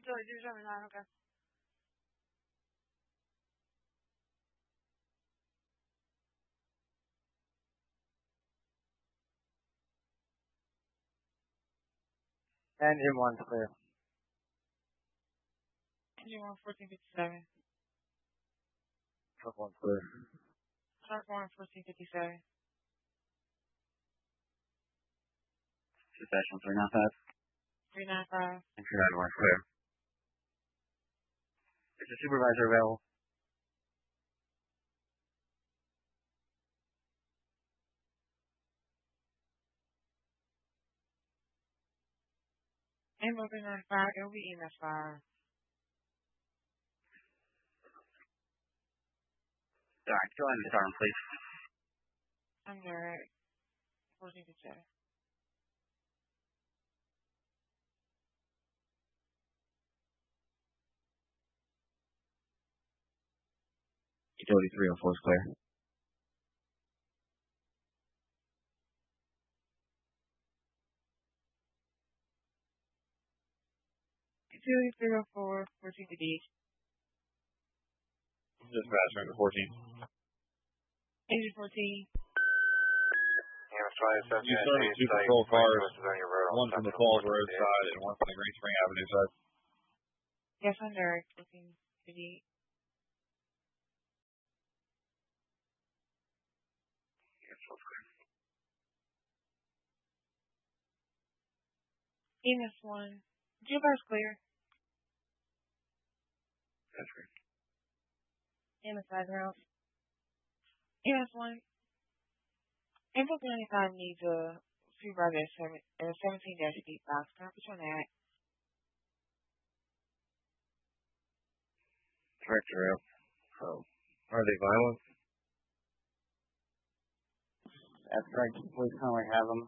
279, okay. Engine 1's clear. Engine 1, 1457. Truck 1's clear. Truck 1, 1457. Session 395. 395. Entry 91's clear. Is the supervisor available? Ambulance 395, it will be EMS 5. Alright, go ahead and start him, please. Under 1457. Utility 304 is clear. Utility 304, 14 to D. Dispatch number 14. Engine 14. You started two patrol cars, one from the Falls Road side and one from the Green Spring Avenue side. Yes, under 14 to D. EMS 1. Jubilee's clear. That's great. EMS 5 round. EMS 1. Ambulance 95 needs a supervisor at 17-8 box. Can I put you on that? Director out. Are they violent? That's right. Police currently have them.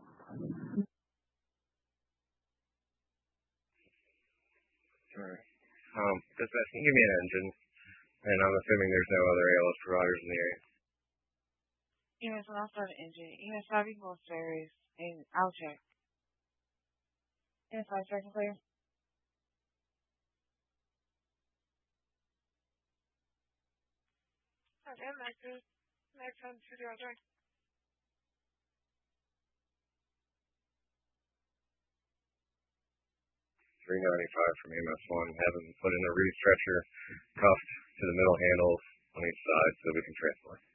Alright. Dispatch, can you give me an engine? And I'm assuming there's no other ALS providers in the area. EMS 1, I'll start an engine. EMS 5, you can go upstairs, and I'll check. EMS 5, second clear. Okay, next time, 203. 395 from EMS1. Have them put in a reed stretcher, cuffed to the middle handles on each side so we can transport.